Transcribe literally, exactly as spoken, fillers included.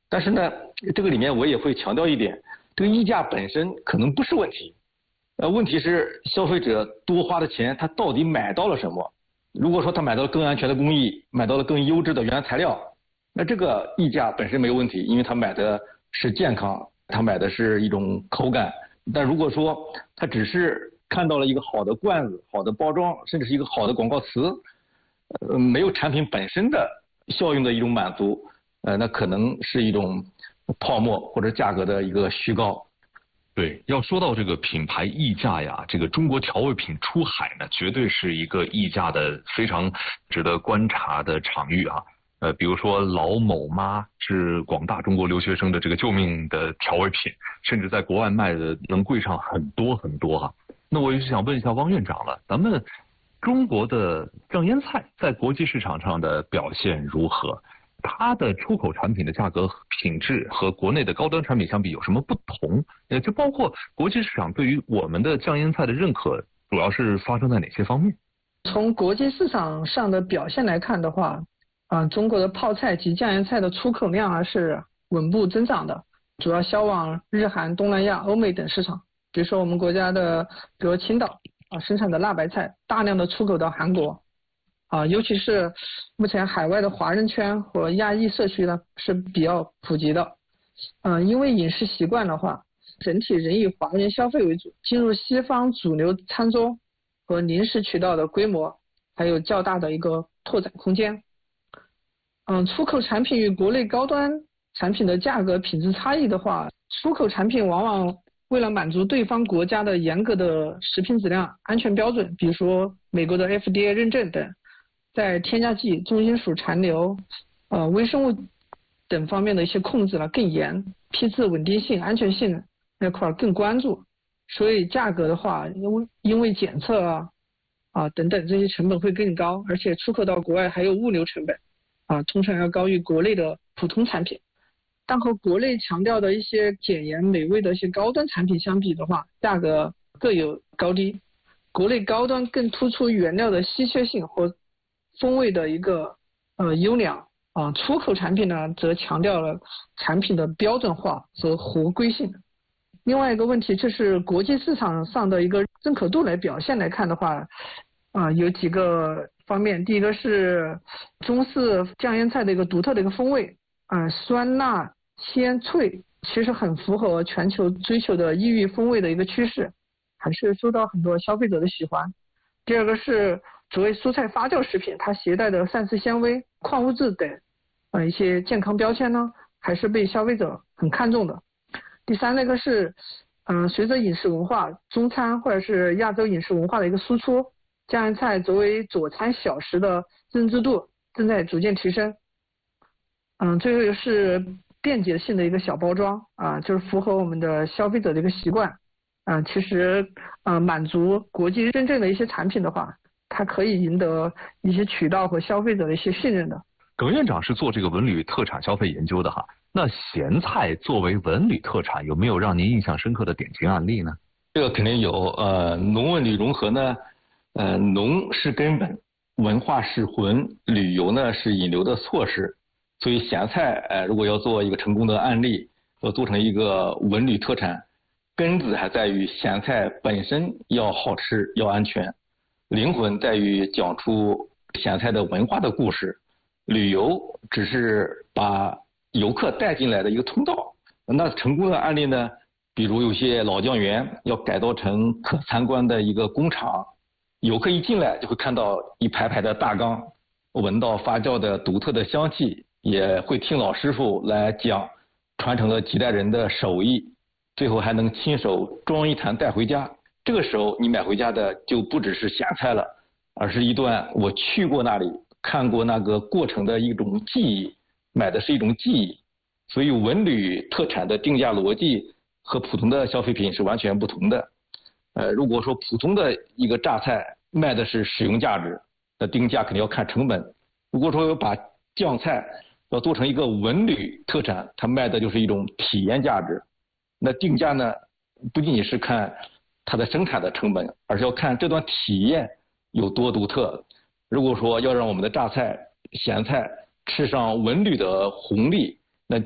但是呢，这个里面我也会强调一点，这个溢价本身可能不是问题，呃，问题是消费者多花的钱，他到底买到了什么？如果说他买到了更安全的工艺，买到了更优质的原材料，那这个溢价本身没有问题，因为他买的是健康，他买的是一种口感。但如果说他只是看到了一个好的罐子、好的包装，甚至是一个好的广告词，呃，没有产品本身的效用的一种满足，呃，那可能是一种泡沫或者价格的一个虚高。 对，要说到这个品牌溢价呀，这个中国调味品出海呢，绝对是一个溢价的非常值得观察的场域啊。呃，比如说老某妈是广大中国留学生的这个救命的调味品，甚至在国外卖的能贵上很多很多哈、啊。那我也是想问一下汪院长了，咱们中国的酱腌菜在国际市场上的表现如何？它的出口产品的价格品质和国内的高端产品相比有什么不同？呃，就包括国际市场对于我们的酱腌菜的认可，主要是发生在哪些方面？ 从国际市场上的表现来看的话，啊、呃，中国的泡菜及酱腌菜的出口量啊是稳步增长的，主要销往日韩、东南亚、欧美等市场。比如说我们国家的，比如青岛啊生产的辣白菜，大量的出口到韩国。啊，尤其是目前海外的华人圈和亚裔社区呢是比较普及的。嗯、呃，因为饮食习惯的话，整体仍以华人消费为主，进入西方主流餐桌和零食渠道的规模还有较大的一个拓展空间。嗯，出口产品与国内高端产品的价格品质差异的话，出口产品往往为了满足对方国家的严格的食品质量安全标准，比如说美国的 F D A 认证等，在添加剂、重金属残留、呃微生物等方面的一些控制呢更严，批次稳定性、安全性那块更关注，所以价格的话，因为因为检测啊啊等等这些成本会更高，而且出口到国外还有物流成本啊，通常要高于国内的普通产品。但和国内强调的一些简言美味的一些高端产品相比的话，价格各有高低。国内高端更突出原料的稀缺性和风味的一个呃优良啊，出口产品呢则强调了产品的标准化和合规性。另外一个问题就是国际市场上的一个认可度来表现来看的话，啊有几个方面，第一个是中式酱腌菜的一个独特的一个风味，啊酸辣鲜脆，其实很符合全球追求的异域风味的一个趋势，还是受到很多消费者的喜欢。第二个是作为蔬菜发酵食品，它携带的膳食纤维、矿物质等呃一些健康标签呢，还是被消费者很看重的。第三那个是嗯、呃，随着饮食文化、中餐或者是亚洲饮食文化的一个输出，酱腌菜作为佐餐小食的认知度正在逐渐提升。嗯，最后一个是便捷性的一个小包装啊，就是符合我们的消费者的一个习惯。啊，其实呃满足国际认证的一些产品的话，它可以赢得一些渠道和消费者的一些信任的。 耿院长是做这个文旅特产消费研究的哈，那咸菜作为文旅特产，有没有让您印象深刻的典型案例呢？ 这个肯定有，呃，农文旅融合呢，呃，农是根本，文化是魂，旅游呢是引流的措施。所以咸菜，呃，如果要做一个成功的案例，要做成一个文旅特产，根子还在于咸菜本身要好吃，要安全，灵魂在于讲出咸菜的文化的故事。旅游只是把游客带进来的一个通道。那成功的案例呢，比如有些老酱园要改造成可参观的一个工厂，游客一进来就会看到一排排的大缸，闻到发酵的独特的香气，也会听老师傅来讲传承了几代人的手艺，最后还能亲手装一坛带回家。这个时候你买回家的就不只是咸菜了，而是一段我去过那里看过那个过程的一种记忆，买的是一种记忆。所以文旅特产的定价逻辑和普通的消费品是完全不同的。呃，如果说普通的一个榨菜卖的是使用价值，那定价肯定要看成本。如果说把酱菜要做成一个文旅特产，它卖的就是一种体验价值。那定价呢，不仅仅是看它的生产的成本，而是要看这段体验有多独特。如果说要让我们的榨菜、咸菜吃上文旅的红利，